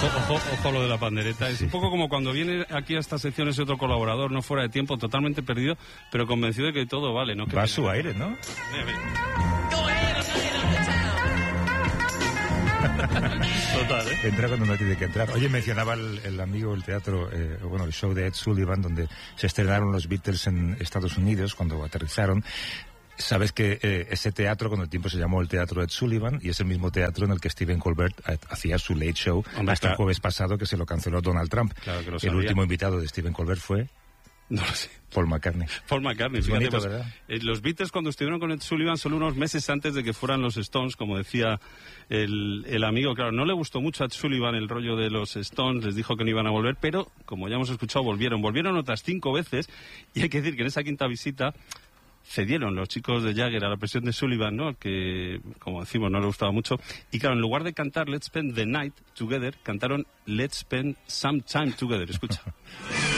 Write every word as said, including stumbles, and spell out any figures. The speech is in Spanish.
Ojo, ojo, ojo lo de la pandereta. Es Sí. un poco como cuando viene aquí a estas secciones otro colaborador, no fuera de tiempo, totalmente perdido, pero convencido de que todo vale, ¿no? Que Va a viene- su aire, ¿no? Mira, mira. Total, ¿eh? Entra cuando no tiene que entrar. Oye, mencionaba el, el amigo el teatro, eh, bueno, el show de Ed Sullivan, donde se estrenaron los Beatles en Estados Unidos cuando aterrizaron. Sabes que eh, ese teatro con el tiempo se llamó el Teatro Ed Sullivan y es el mismo teatro en el que Stephen Colbert eh, hacía su Late Show. Hombre, hasta el claro. jueves pasado, que se lo canceló Donald Trump. Claro que lo El sabía. último invitado de Stephen Colbert fue No lo sé. Paul McCartney. Paul McCartney, Es fíjate, bonito, pues, ¿verdad? eh, los Beatles cuando estuvieron con Ed Sullivan solo unos meses antes de que fueran los Stones, como decía el, el amigo, claro, no le gustó mucho a Ed Sullivan el rollo de los Stones, les dijo que no iban a volver, pero como ya hemos escuchado, volvieron, volvieron otras cinco veces, y hay que decir que en esa quinta visita cedieron los chicos de Jagger a la presión de Sullivan, ¿no? Que, como decimos, no le gustaba mucho. Y claro, en lugar de cantar Let's Spend the Night Together, cantaron Let's Spend Some Time Together. Escucha.